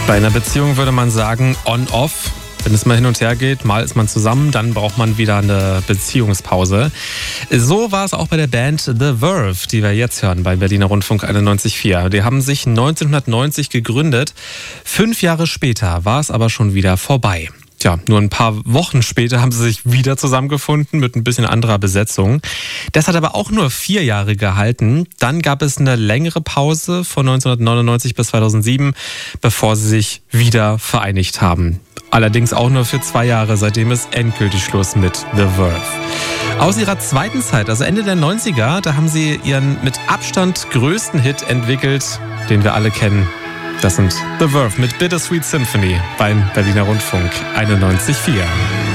Bei einer Beziehung würde man sagen on-off. Wenn es mal hin und her geht, mal ist man zusammen, dann braucht man wieder eine Beziehungspause. So war es auch bei der Band The Verve, die wir jetzt hören bei Berliner Rundfunk 91.4. Die haben sich 1990 gegründet. 5 Jahre später war es aber schon wieder vorbei. Tja, nur ein paar Wochen später haben sie sich wieder zusammengefunden mit ein bisschen anderer Besetzung. Das hat aber auch nur 4 Jahre gehalten. Dann gab es eine längere Pause von 1999 bis 2007, bevor sie sich wieder vereinigt haben. Allerdings auch nur für 2 Jahre, seitdem ist endgültig Schluss mit The Verve. Aus ihrer zweiten Zeit, also Ende der 90er, da haben sie ihren mit Abstand größten Hit entwickelt, den wir alle kennen. Das sind The Verve mit Bittersweet Symphony beim Berliner Rundfunk 91.4.